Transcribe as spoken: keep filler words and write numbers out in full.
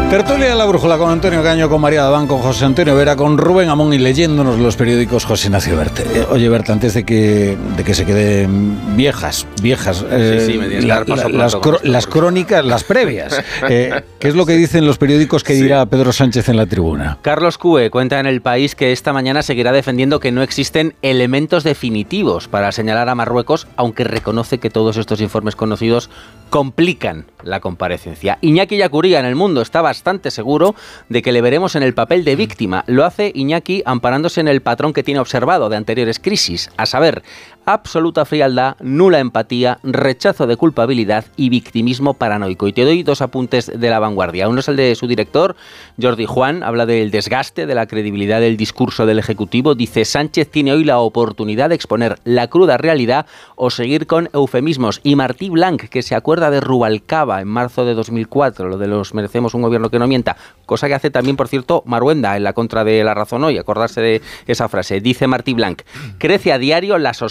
Tertulia de la Brújula con Antonio Caño, con María Dabán, con José Antonio Vera, con Rubén Amón y leyéndonos los periódicos José Ignacio Berte. Eh, oye, Berta, antes de que, de que se queden viejas, viejas, eh, sí, sí, me la, la, las, cro, las crónicas, las previas, eh, ¿qué es lo que dicen los periódicos que dirá sí. Pedro Sánchez en la tribuna? Carlos Cue cuenta en El País que esta mañana seguirá defendiendo que no existen elementos definitivos para señalar a Marruecos, aunque reconoce que todos estos informes conocidos complican la comparecencia. Iñaki Yacuría en El Mundo está bastante seguro de que le veremos en el papel de víctima. Lo hace Iñaki amparándose en el patrón que tiene observado de anteriores crisis, a saber, absoluta frialdad, nula empatía, rechazo de culpabilidad y victimismo paranoico. Y te doy dos apuntes de La Vanguardia. Uno es el de su director, Jordi Juan, habla del desgaste de la credibilidad del discurso del Ejecutivo. Dice, Sánchez tiene hoy la oportunidad de exponer la cruda realidad o seguir con eufemismos. Y Martí Blanc, que se acuerda de Rubalcaba en marzo de dos mil cuatro, lo de los merecemos un gobierno que no mienta, cosa que hace también, por cierto, Maruenda en la contra de La Razón hoy, acordarse de esa frase. Dice Martí Blanc, crece a diario la sospecha